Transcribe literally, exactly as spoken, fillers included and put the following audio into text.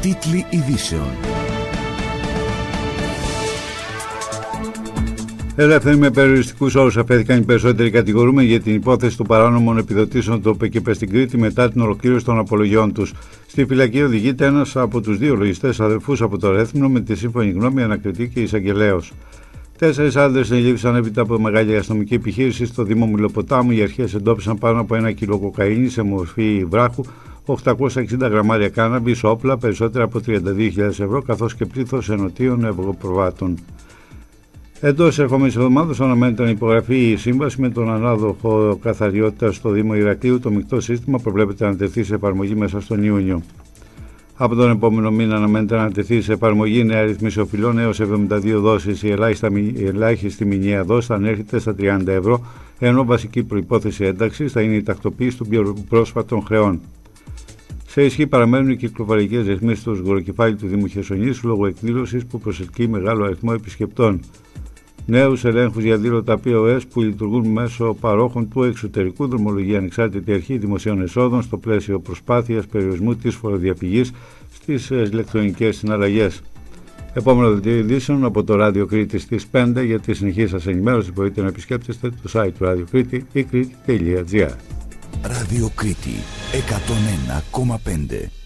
Τίτλοι ειδήσεων. Ελεύθεροι με περιοριστικούς όρους αφέθηκαν οι περισσότεροι κατηγορούμενοι για την υπόθεση των παράνομων επιδοτήσεων του ΟΠΕΚΕΠΕ στην Κρήτη μετά την ολοκλήρωση των απολογιών τους. Στη φυλακή οδηγείται ένας από τους δύο λογιστές αδελφούς από το Ρέθυμνο με τη σύμφωνη γνώμη ανακριτή και εισαγγελέος. Τέσσερις άντρες ενηλήφθησαν έπειτα από μεγάλη αστυνομική επιχείρηση στο Δήμο Μιλοποτάμου. Οι αρχές εντόπισαν πάνω από ένα κιλό κοκαίνη σε μορφή βράχου, οκτακόσια εξήντα γραμμάρια κάναμπις, όπλα, περισσότερα από τριάντα δύο χιλιάδες ευρώ, καθώς και πλήθος ενωτίων ευρωπροβάτων. Εντός ερχόμενης εβδομάδας αναμένεται να υπογραφεί η σύμβαση με τον ανάδοχο καθαριότητας στο Δήμο Ηρακλείου. Το μεικτό σύστημα προβλέπεται να τεθεί σε εφαρμογή μέσα στον Ιούνιο. Από τον επόμενο μήνα αναμένεται να τεθεί σε εφαρμογή νέα ρύθμιση οφειλών έως εβδομήντα δύο δόσεις. Η ελάχιστη μηνιαία δόση θα ανέρχεται στα τριάντα ευρώ, ενώ βασική προϋπόθεση ένταξης θα είναι η τακτοποίηση των πιο πρόσφατων χρεών. Σε ισχύ παραμένουν οι κυκλοφοριακές ρυθμίσεις στο σγουροκεφάλι του Δήμου Χερσονήσου λόγω εκδήλωσης που προσελκύει μεγάλο αριθμό επισκεπτών. Νέους ελέγχους για δήλωτα πι ο ες που λειτουργούν μέσω παρόχων του εξωτερικού δρομολογεί ανεξάρτητη αρχή δημοσίων εσόδων στο πλαίσιο προσπάθειας περιορισμού της φοροδιαφυγής στις ηλεκτρονικές συναλλαγές. Επόμενο δελτίο ειδήσεων από το Ράδιο Κρήτη στις πέντε. Για τη συνεχή σας ενημέρωση μπορείτε να επισκέπτεστε το site του Ράδιο Κρήτη ή κρήτη τελεία τζι άρ. Ράδιο Κρήτη εκατόν ένα κόμμα πέντε.